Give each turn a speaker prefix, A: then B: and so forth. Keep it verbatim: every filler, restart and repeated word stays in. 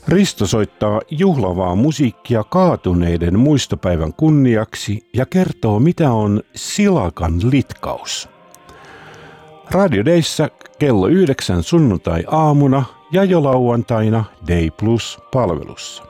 A: Risto soittaa juhlavaa musiikkia kaatuneiden muistopäivän kunniaksi ja kertoo, mitä on silakan litkaus. Radio Dayssä kello yhdeksän sunnuntai-aamuna ja jo lauantaina Day Plus -palvelussa.